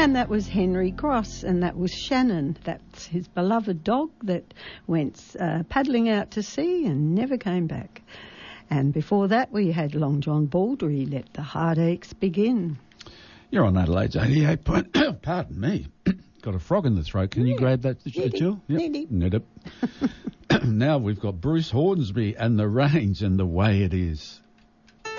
And that was Henry Cross, and that was Shannon. That's his beloved dog that went paddling out to sea and never came back. And before that, we had Long John Baldry, Let the Heartaches Begin. You're on Adelaide's 88 point. Pardon me. Got a frog in the throat. Can you grab that, Jill? Yep. Now we've got Bruce Hornsby and the Range and the Way It Is.